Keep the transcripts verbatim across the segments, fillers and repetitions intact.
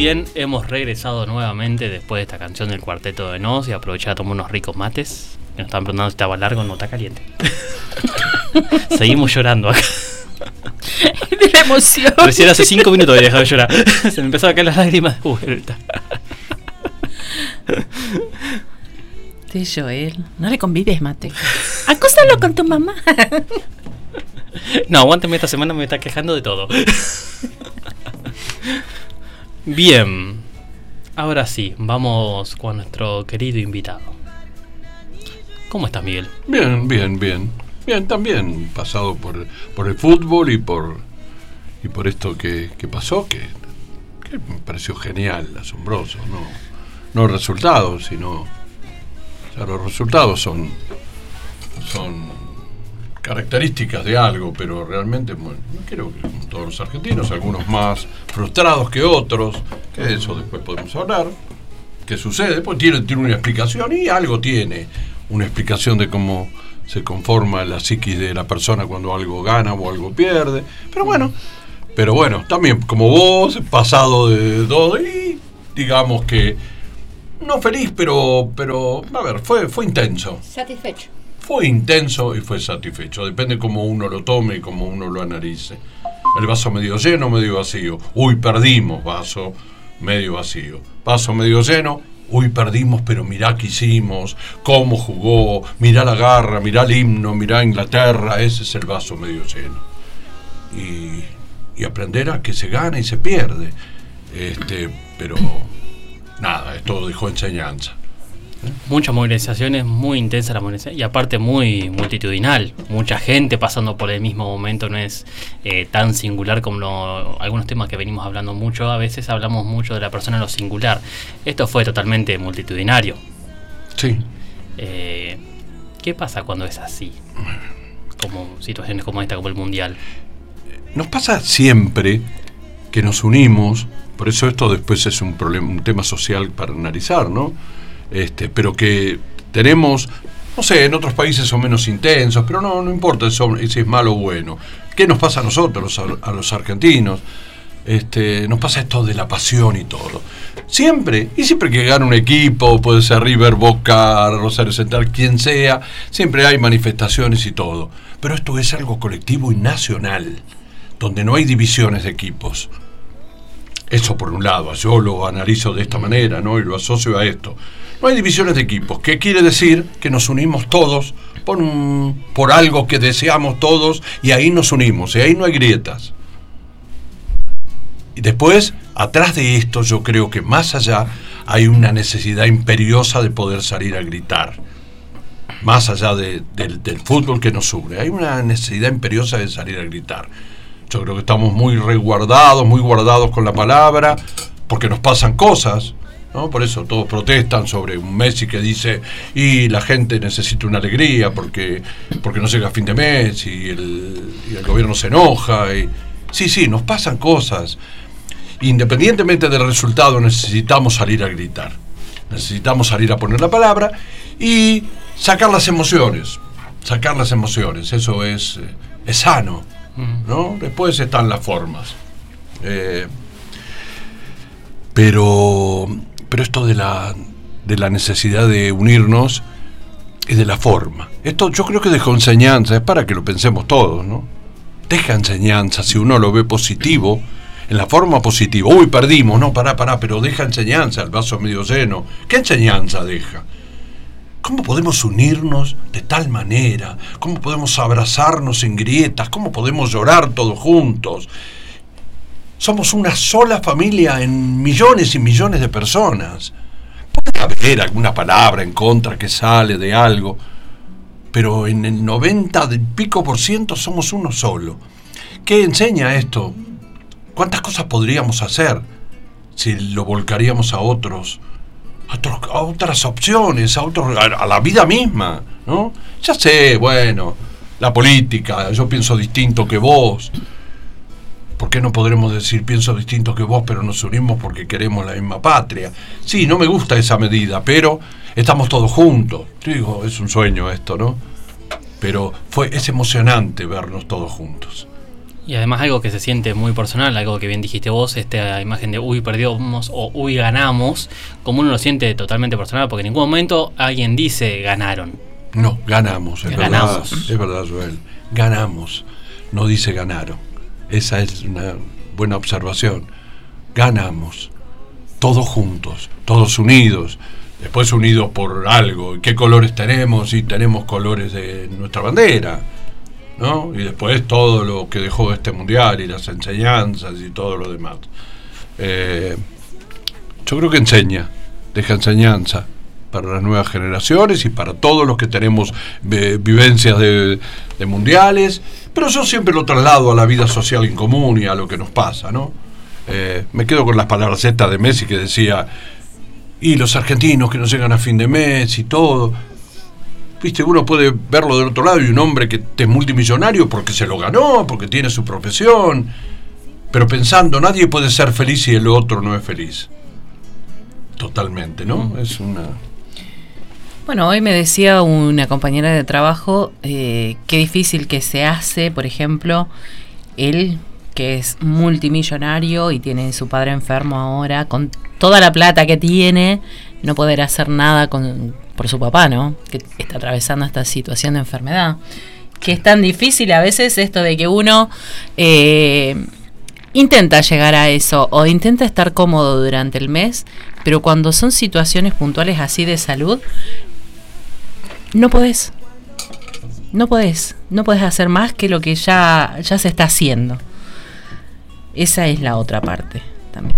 bien, hemos regresado nuevamente después de esta canción del Cuarteto de Nos y aproveché a tomar unos ricos mates. Que nos estaban preguntando si estaba largo o no, está caliente. Seguimos llorando acá. De la emoción. Recién hace cinco minutos había dejado de llorar. Se me empezaron a caer las lágrimas de vuelta. Sí, Joel, no le convides mate. Acústalo con tu mamá. No, aguánteme, esta semana me está quejando de todo. Bien, ahora sí, vamos con nuestro querido invitado. ¿Cómo estás, Miguel? Bien, bien, bien. Bien, también pasado por, por el fútbol y por y por esto que, que pasó, que, que me pareció genial, asombroso. No, no resultados, sino... O sea, los resultados son, son características de algo, pero realmente, bueno, no quiero que como todos los argentinos, algunos más frustrados que otros, que de eso después podemos hablar, qué sucede, pues tiene, tiene una explicación y algo tiene, una explicación de cómo se conforma la psiquis de la persona cuando algo gana o algo pierde, pero bueno, pero bueno, también como vos, pasado de todo y digamos que no feliz, pero pero a ver, fue fue intenso. Satisfecho. Fue intenso y fue satisfecho. Depende cómo uno lo tome y cómo uno lo analice. El vaso medio lleno, medio vacío. Uy, perdimos, vaso medio vacío. Vaso medio lleno, uy, perdimos, pero mirá qué hicimos, cómo jugó, mirá la garra, mirá el himno, mirá Inglaterra. Ese es el vaso medio lleno. Y, y aprender a que se gana y se pierde. Este, pero nada, esto dejó enseñanza. Muchas movilizaciones, muy intensa la movilización y aparte muy multitudinal, mucha gente pasando por el mismo momento, no es eh, tan singular como lo, algunos temas que venimos hablando mucho, a veces hablamos mucho de la persona en lo singular, esto fue totalmente multitudinario. Sí. Eh, ¿Qué pasa cuando es así? Como situaciones como esta, como el Mundial. Nos pasa siempre que nos unimos, por eso esto después es un problema, un tema social para analizar, ¿no? Este, pero que tenemos, no sé, en otros países son menos intensos, pero no, no importa si es malo o bueno. ¿Qué nos pasa a nosotros, a, a los argentinos? Este, nos pasa esto de la pasión y todo. Siempre, y siempre que gana un equipo, puede ser River, Boca, Rosario Central, quien sea, siempre hay manifestaciones y todo. Pero esto es algo colectivo y nacional, donde no hay divisiones de equipos. Eso por un lado, yo lo analizo de esta manera, ¿no? Y lo asocio a esto. No hay divisiones de equipos, que quiere decir que nos unimos todos por, un, por algo que deseamos todos y ahí nos unimos, y ahí no hay grietas. Y después, atrás de esto, yo creo que más allá hay una necesidad imperiosa de poder salir a gritar. Más allá de, de, del fútbol que nos une, hay una necesidad imperiosa de salir a gritar. Yo creo que estamos muy resguardados, muy guardados con la palabra, porque nos pasan cosas, ¿no? Por eso todos protestan sobre un Messi que dice y la gente necesita una alegría porque, porque no llega a fin de mes y el, y el gobierno se enoja. Y, sí, sí, nos pasan cosas. Independientemente del resultado, necesitamos salir a gritar. Necesitamos salir a poner la palabra y sacar las emociones. Sacar las emociones, eso es, es sano, ¿no? Después están las formas. Eh, pero... Pero esto de la, de la necesidad de unirnos y de la forma. Esto yo creo que dejó enseñanza, es para que lo pensemos todos, ¿no? Deja enseñanza, si uno lo ve positivo, en la forma positiva. Uy, perdimos, no, pará, pará, pero deja enseñanza, el vaso medio lleno. ¿Qué enseñanza deja? ¿Cómo podemos unirnos de tal manera? ¿Cómo podemos abrazarnos sin grietas? ¿Cómo podemos llorar todos juntos? Somos una sola familia en millones y millones de personas. Puede haber alguna palabra en contra que sale de algo, pero en el noventa y pico por ciento somos uno solo. ¿Qué enseña esto? ¿Cuántas cosas podríamos hacer si lo volcaríamos a otros, a, otros, a otras opciones, a, otros, a, a la vida misma, ¿no? Ya sé, bueno, la política, yo pienso distinto que vos. ¿Por qué no podremos decir pienso distinto que vos, pero nos unimos porque queremos la misma patria? Sí, no me gusta esa medida, pero estamos todos juntos. Digo, es un sueño esto, ¿no? Pero fue, es emocionante vernos todos juntos. Y además algo que se siente muy personal, algo que bien dijiste vos, esta imagen de uy perdimos o uy ganamos, como uno lo siente totalmente personal, porque en ningún momento alguien dice ganaron. No, ganamos, es ganamos. verdad, es verdad, Joel. Ganamos, no dice ganaron. Esa es una buena observación. Ganamos, todos juntos, todos unidos, después unidos por algo. ¿Qué colores tenemos? Y tenemos colores de nuestra bandera, ¿no? Y después todo lo que dejó este mundial y las enseñanzas y todo lo demás. Eh, yo creo que enseña, deja enseñanza para las nuevas generaciones y para todos los que tenemos eh, vivencias de, de mundiales, pero yo siempre lo traslado a la vida social en común y a lo que nos pasa, ¿no? Eh, me quedo con las palabras estas de Messi que decía, y los argentinos que no llegan a fin de mes y todo. Viste, uno puede verlo del otro lado y un hombre que es multimillonario porque se lo ganó, porque tiene su profesión, pero pensando, nadie puede ser feliz si el otro no es feliz. Totalmente, ¿no? Mm. Es una... Bueno, hoy me decía una compañera de trabajo eh, qué difícil que se hace, por ejemplo, él que es multimillonario y tiene su padre enfermo ahora, con toda la plata que tiene, no poder hacer nada con, por su papá, ¿no? Que está atravesando esta situación de enfermedad. Que es tan difícil a veces esto de que uno eh, intenta llegar a eso o intenta estar cómodo durante el mes, pero cuando son situaciones puntuales así de salud, no podés. No podés. No podés hacer más que lo que ya, ya se está haciendo. Esa es la otra parte también.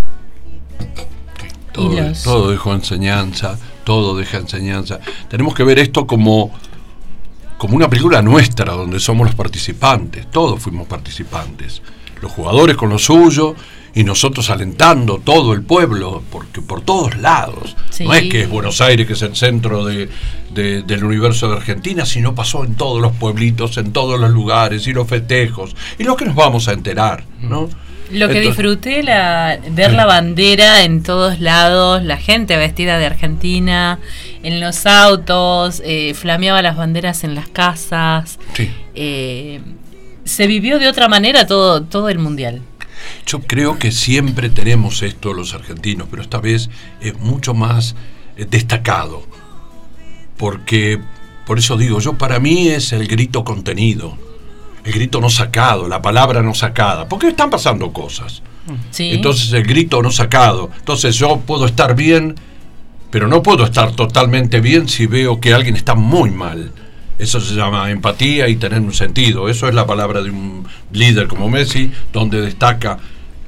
Todo, los... todo dejó enseñanza, todo deja enseñanza. Tenemos que ver esto como, como una película nuestra, donde somos los participantes, todos fuimos participantes. Los jugadores con lo suyo y nosotros alentando todo el pueblo, porque por todos lados. Sí. No es que es Buenos Aires, que es el centro de, de, del universo de Argentina, sino pasó en todos los pueblitos, en todos los lugares, y los festejos, y lo que nos vamos a enterar, ¿no? Lo que Entonces, disfruté, la, ver sí. la bandera en todos lados, la gente vestida de Argentina, en los autos, eh, flameaba las banderas en las casas. Sí. Eh, se vivió de otra manera todo, todo el mundial. Yo creo que siempre tenemos esto los argentinos, pero esta vez es mucho más eh, destacado, porque, por eso digo, yo para mí es el grito contenido, el grito no sacado, la palabra no sacada, porque están pasando cosas. Sí. Entonces el grito no sacado, entonces yo puedo estar bien, pero no puedo estar totalmente bien si veo que alguien está muy mal. Eso se llama empatía y tener un sentido. Eso es la palabra de un líder como Messi, donde destaca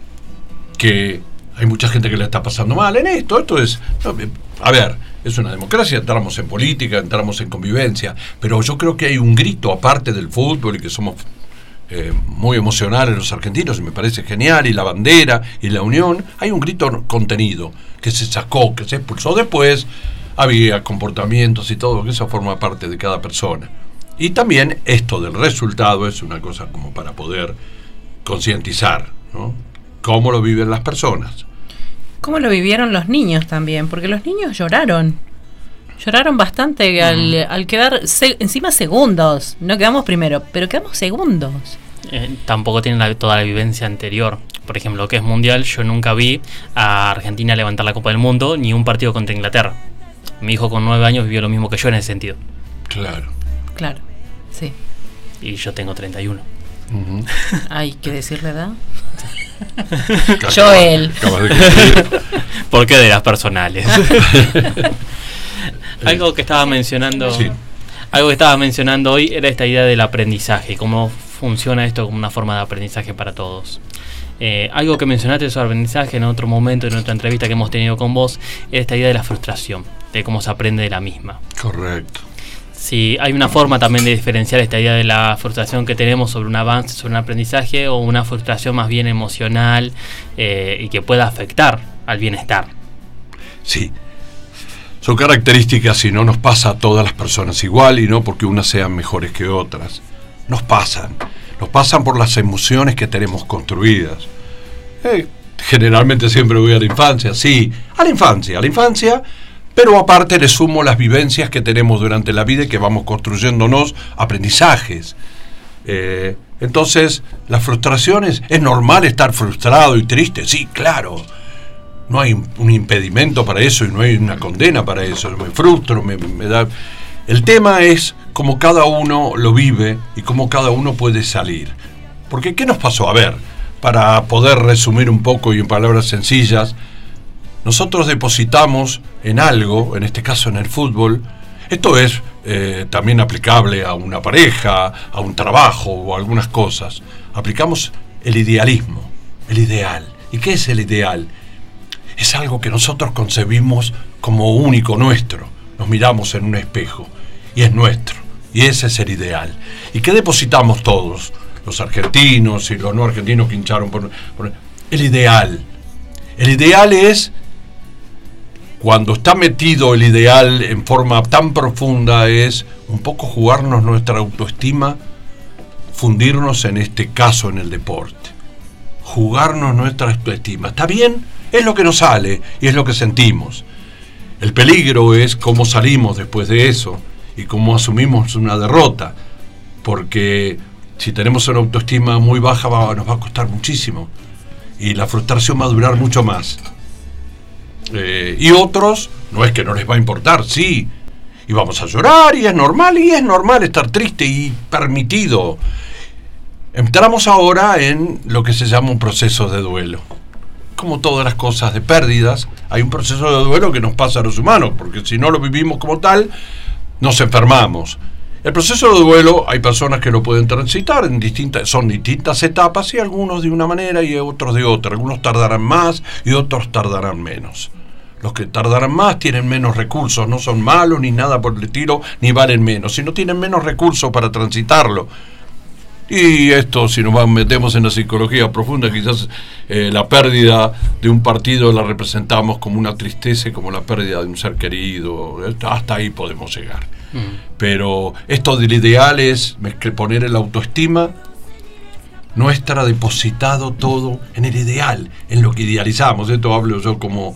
que hay mucha gente que le está pasando mal en esto. Esto es, a ver, es una democracia, entramos en política, entramos en convivencia, pero yo creo que hay un grito aparte del fútbol y que somos eh, muy emocionales los argentinos y me parece genial, y la bandera y la unión, hay un grito contenido que se sacó, que se expulsó después. Había comportamientos y todo, que eso forma parte de cada persona. Y también esto del resultado es una cosa como para poder concientizar, ¿no? Cómo lo viven las personas. Cómo lo vivieron los niños también, porque los niños lloraron. Lloraron bastante mm. al, al quedar se, encima segundos. No quedamos primero, pero quedamos segundos. Eh, tampoco tienen la, toda la vivencia anterior. Por ejemplo, lo que es mundial, yo nunca vi a Argentina levantar la Copa del Mundo ni un partido contra Inglaterra. Mi hijo con nueve años vivió lo mismo que yo en ese sentido. Claro. Claro, sí. Y yo tengo treinta y uno. Uh-huh. Hay que decir la edad. Joel. ¿Por qué de las personales? Algo que estaba mencionando, sí. algo que estaba mencionando hoy era esta idea del aprendizaje, cómo funciona esto como una forma de aprendizaje para todos. Eh, algo que mencionaste sobre aprendizaje en otro momento, en otra entrevista que hemos tenido con vos, era esta idea de la frustración, de cómo se aprende de la misma. Correcto. Sí, hay una forma también de diferenciar esta idea de la frustración que tenemos sobre un avance, sobre un aprendizaje, o una frustración más bien emocional eh, y que pueda afectar al bienestar. Sí, son características y no nos pasa a todas las personas igual, y no porque unas sean mejores que otras. Nos pasan, nos pasan por las emociones que tenemos construidas. Eh, generalmente siempre voy a la infancia, sí, a la infancia, a la infancia... Pero aparte le sumo las vivencias que tenemos durante la vida y que vamos construyéndonos aprendizajes. Eh, Entonces, las frustraciones, ¿es normal estar frustrado y triste? Sí, claro. No hay un impedimento para eso y no hay una condena para eso. Me frustro, me, me da... El tema es cómo cada uno lo vive y cómo cada uno puede salir. Porque, ¿qué nos pasó? A ver, para poder resumir un poco y en palabras sencillas, nosotros depositamos en algo, en este caso en el fútbol. Esto es eh, también aplicable a una pareja, a un trabajo o a algunas cosas. Aplicamos el idealismo, el ideal. ¿Y qué es el ideal? Es algo que nosotros concebimos como único nuestro. Nos miramos en un espejo y es nuestro. Y ese es el ideal. ¿Y qué depositamos todos? Los argentinos y los no argentinos que hincharon por, por... El ideal. El ideal es... Cuando está metido el ideal en forma tan profunda, es un poco jugarnos nuestra autoestima, fundirnos en este caso en el deporte. Jugarnos nuestra autoestima. ¿Está bien? Es lo que nos sale y es lo que sentimos. El peligro es cómo salimos después de eso y cómo asumimos una derrota. Porque si tenemos una autoestima muy baja va, nos va a costar muchísimo. Y la frustración va a durar mucho más. Eh, y otros, no es que no les va a importar, sí, y vamos a llorar y es normal, y es normal estar triste y permitido. Entramos ahora en lo que se llama un proceso de duelo. Como todas las cosas de pérdidas, hay un proceso de duelo que nos pasa a los humanos, porque si no lo vivimos como tal, nos enfermamos. El proceso de duelo, hay personas que lo pueden transitar en distintas, son distintas etapas, y algunos de una manera y otros de otra. Algunos tardarán más y otros tardarán menos. Los que tardarán más tienen menos recursos, no son malos ni nada por el estilo, ni valen menos, sino tienen menos recursos para transitarlo. Y esto, si nos metemos en la psicología profunda, quizás eh, la pérdida de un partido la representamos como una tristeza, como la pérdida de un ser querido. Hasta ahí podemos llegar. Mm. Pero esto del ideal es poner el autoestima nuestra depositado todo en el ideal, en lo que idealizamos. Esto hablo yo como,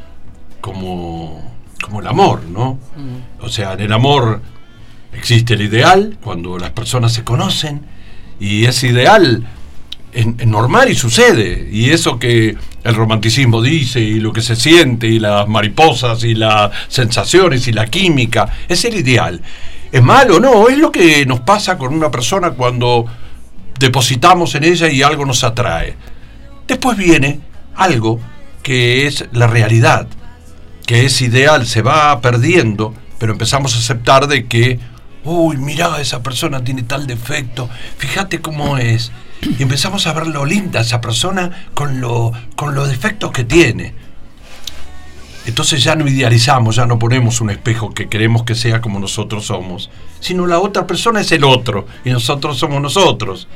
como, como el amor, ¿no? Mm. O sea, en el amor existe el ideal, cuando las personas se conocen, y ese ideal es, es normal y sucede, y eso que el romanticismo dice, y lo que se siente, y las mariposas, y las sensaciones, y la química, es el ideal. ¿Es malo? No, es lo que nos pasa con una persona cuando depositamos en ella y algo nos atrae. Después viene algo que es la realidad, que es ideal, se va perdiendo, pero empezamos a aceptar de que uy, mirá, esa persona tiene tal defecto, fíjate cómo es. Y empezamos a ver lo linda esa persona con, lo, con los defectos que tiene. Entonces ya no idealizamos, ya no ponemos un espejo que queremos que sea como nosotros somos, sino la otra persona es el otro y nosotros somos nosotros.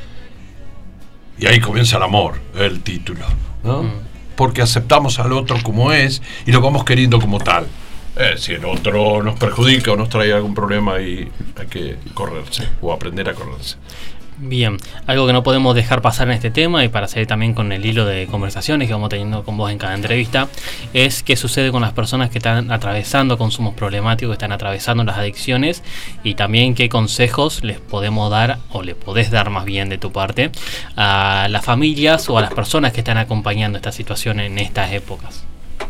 Y ahí comienza el amor, el título, ¿no? Mm. Porque aceptamos al otro como es y lo vamos queriendo como tal. Eh, si el otro nos perjudica o nos trae algún problema, y hay que correrse o aprender a correrse. Bien, algo que no podemos dejar pasar en este tema, y para seguir también con el hilo de conversaciones que vamos teniendo con vos en cada entrevista, es qué sucede con las personas que están atravesando consumos problemáticos, que están atravesando las adicciones, y también qué consejos les podemos dar, o le podés dar más bien de tu parte, a las familias o a las personas que están acompañando esta situación en estas épocas.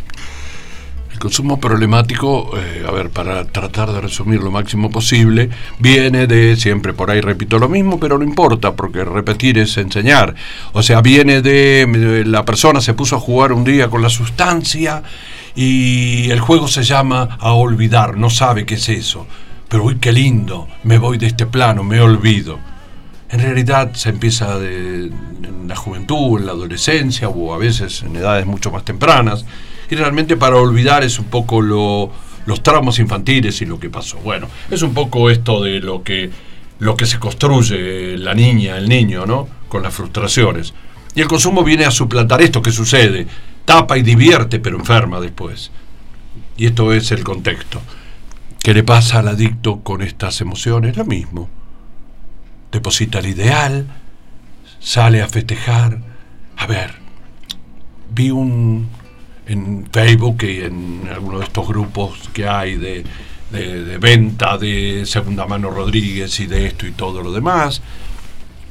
El consumo problemático, eh, a ver, para tratar de resumir lo máximo posible, viene de, siempre por ahí repito lo mismo, pero no importa, porque repetir es enseñar. O sea, viene de, de la persona se puso a jugar un día con la sustancia y el juego se llama a olvidar, no sabe qué es eso. Pero uy, qué lindo, me voy de este plano, me olvido. En realidad se empieza de, en la juventud, en la adolescencia, o a veces en edades mucho más tempranas. Y realmente para olvidar es un poco lo, los traumas infantiles y lo que pasó. Bueno, es un poco esto de lo que, lo que se construye la niña, el niño, ¿no? Con las frustraciones. Y el consumo viene a suplantar esto que sucede. Tapa y divierte, pero enferma después. Y esto es el contexto. ¿Qué le pasa al adicto con estas emociones? Lo mismo. Deposita el ideal, sale a festejar. A ver, vi un... en Facebook y en algunos de estos grupos que hay de, de, de venta de Segunda Mano Rodríguez y de esto y todo lo demás,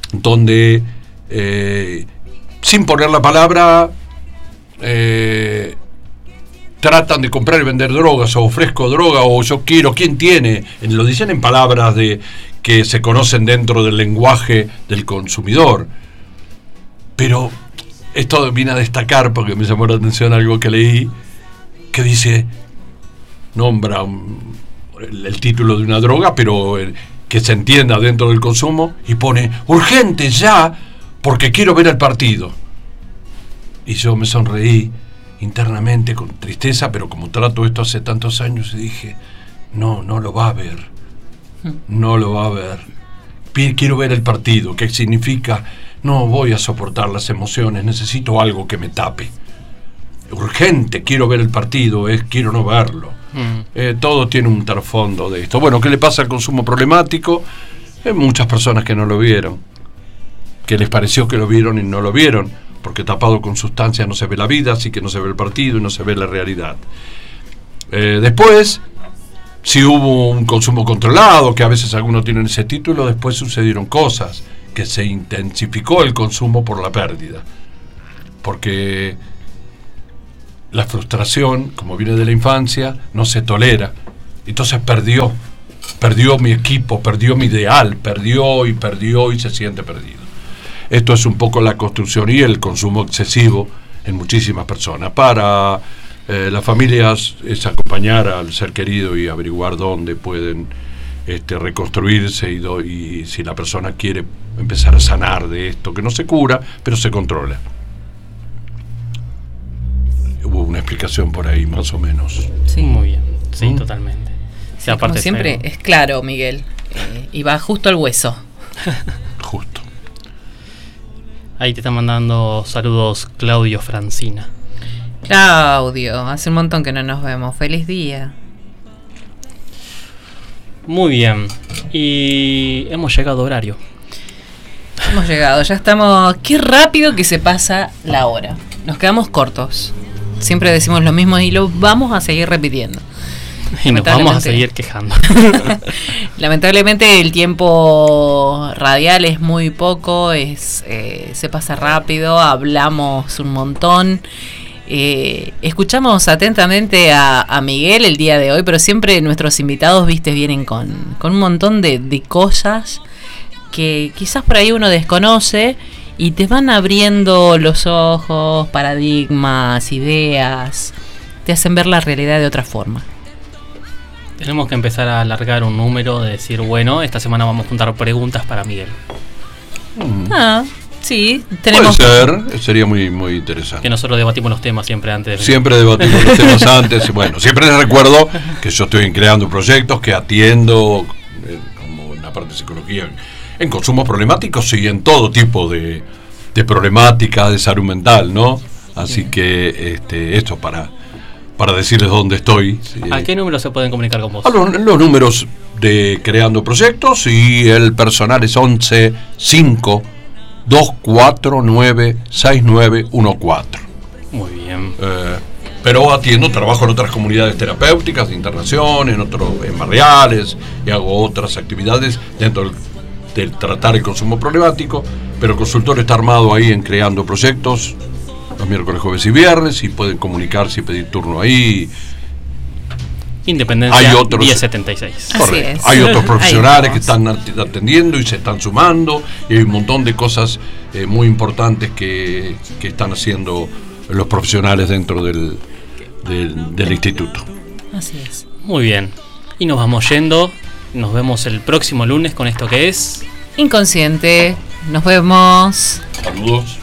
donde eh, sin poner la palabra eh, tratan de comprar y vender drogas, o ofrezco droga, o yo quiero, ¿quién tiene? Lo dicen en palabras de que se conocen dentro del lenguaje del consumidor. Pero esto viene a destacar porque me llamó la atención algo que leí, que dice, nombra un, el, el título de una droga, pero el, que se entienda dentro del consumo, y pone, urgente ya, porque quiero ver el partido. Y yo me sonreí internamente con tristeza, pero como trato esto hace tantos años, y dije, no, no lo va a ver, no lo va a ver. Quiero ver el partido. ¿Qué significa? No voy a soportar las emociones, necesito algo que me tape. Urgente, quiero ver el partido, es quiero no verlo. Mm. Eh, todo tiene un trasfondo de esto. Bueno, ¿qué le pasa al consumo problemático? Hay muchas personas que no lo vieron, que les pareció que lo vieron y no lo vieron, porque tapado con sustancia no se ve la vida, así que no se ve el partido y no se ve la realidad. Eh, después, si hubo un consumo controlado, que a veces algunos tienen ese título, después sucedieron cosas, que se intensificó el consumo por la pérdida, porque la frustración, como viene de la infancia, no se tolera, entonces perdió, perdió mi equipo, perdió mi ideal, perdió y perdió y se siente perdido. Esto es un poco la construcción y el consumo excesivo en muchísimas personas. Para eh, las familias es acompañar al ser querido y averiguar dónde pueden este, reconstruirse y, do, y si la persona quiere empezar a sanar de esto, que no se cura, pero se controla. Hubo una explicación por ahí, más o menos. Sí, muy bien. Sí, ¿Mm? Totalmente. Sí, sí, aparte como siempre, es, es claro, Miguel. Eh, y va justo al hueso. Justo. Ahí te está mandando saludos Claudio Francina. Claudio, hace un montón que no nos vemos. Feliz día. Muy bien. Y hemos llegado a horario. Hemos llegado, ya estamos... Qué rápido que se pasa la hora. Nos quedamos cortos. Siempre decimos lo mismo y lo vamos a seguir repitiendo. Y nos vamos a seguir quejando. Lamentablemente el tiempo radial es muy poco, es eh, se pasa rápido, hablamos un montón. Eh, escuchamos atentamente a, a Miguel el día de hoy, pero siempre nuestros invitados, viste, vienen con, con un montón de, de cosas que quizás por ahí uno desconoce y te van abriendo los ojos, paradigmas, ideas, te hacen ver la realidad de otra forma. Tenemos que empezar a alargar un número, de decir, bueno, esta semana vamos a juntar preguntas para Miguel. Mm. Ah, sí, tenemos. Puede ser, sería muy, muy interesante. Que nosotros debatimos los temas siempre antes. De siempre debatimos los temas antes. Bueno, siempre les recuerdo que yo estoy creando proyectos que atiendo, eh, como en la parte de psicología, en, en consumos problemáticos y en todo tipo de, de problemática de salud mental, ¿no? Así sí. que este, esto para... para decirles dónde estoy. ¿A qué número se pueden comunicar con vos? A los, los números de Creando Proyectos, y el personal es once cinco dos cuatro nueve seis nueve uno cuatro. Muy bien. Eh, pero atiendo, trabajo en otras comunidades terapéuticas de internación, en otros, en barriales, y hago otras actividades dentro del, del tratar el consumo problemático, pero el consultorio está armado ahí en Creando Proyectos, los miércoles, jueves y viernes, y pueden comunicarse y pedir turno ahí. Independencia hay otros, diez setenta y seis. Correcto. Hay otros profesionales que están atendiendo y se están sumando, y hay un montón de cosas eh, muy importantes que, que están haciendo los profesionales dentro del, del, del instituto. Así es. Muy bien. Y nos vamos yendo. Nos vemos el próximo lunes con esto que es Inconsciente. Nos vemos. Saludos.